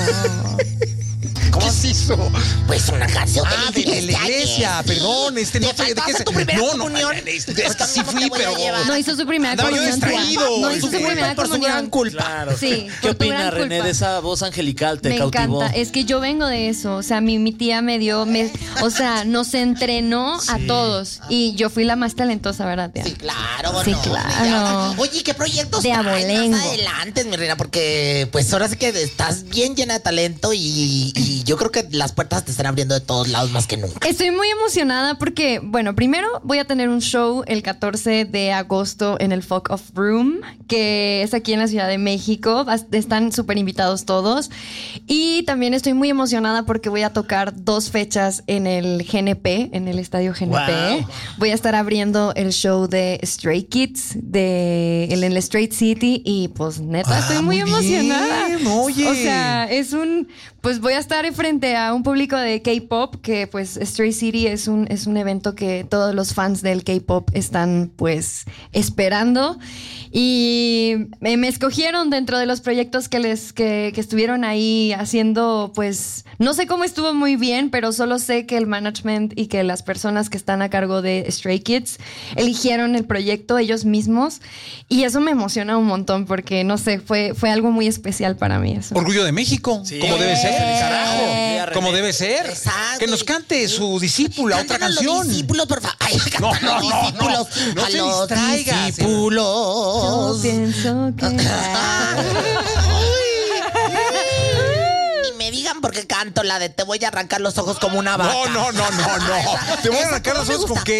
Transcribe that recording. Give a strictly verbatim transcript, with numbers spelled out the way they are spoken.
¿Cómo ¿Qué se hizo? Pues una canción de Ah, la de, de la iglesia. iglesia, perdón, este no ¿Te sé de faltó qué hacer se... tu primera No, no, comunión? es que Pues, sí ¿cómo fui, te voy a pero... llevar? No hizo su primera Andaba yo comunión. distraído. No hizo su Por su primera por su comunión. gran culpa. Claro. Sí, ¿Qué por tu opina gran René culpa. de esa voz angelical? ¿Te Me cautivó? encanta, es que yo vengo de eso, o sea, mi, mi tía me dio, me, o sea, nos entrenó a todos y yo fui la más talentosa, ¿verdad, tía? Sí, claro, Sí, no, claro. ya. Oye, ¿qué proyectos De traes abolengo. más adelante, mi reina? Porque pues ahora sí que estás bien llena de talento y, y yo creo que las puertas te están abriendo de todos lados más que nunca. Estoy muy emocionada porque, bueno, primero voy a tener un show el catorce de agosto en el Folk of Room, que es aquí en la Ciudad de México. Están súper invitados todos. Y también estoy muy emocionada porque voy a tocar dos fechas en el G N P, en el Estadio G N P. Wow. Voy a estar abriendo el show de Stray Kids de, en el Straight City y pues neta Ah, estoy muy, muy emocionada. bien, oye. O sea, es un, pues voy a estar frente a un público de K-pop que pues Stray City es un, es un evento que todos los fans del K-pop están pues esperando y me, me escogieron dentro de los proyectos que les que, que estuvieron ahí haciendo, pues no sé cómo estuvo muy bien, pero solo sé que el management y que las personas que están a cargo de Stray Kids eligieron el proyecto ellos mismos y eso me emociona un montón porque no sé, fue, fue algo muy especial para mí eso. Orgullo de México, Sí. como debe ser, Eh. carajo, René. como debe ser. Exacto. Que nos cante su discípula, otra Cántanos canción. Los discípulos, por favor. Ay, No, cantan no, los no, no. discípulos. No a se los distraiga, Yo discípulos. pienso que... Ni me digan por qué canto la de te voy a arrancar los ojos como una vaca. No, no, no, no, no. Te voy a Esa arrancar no los me ojos con gusta. qué.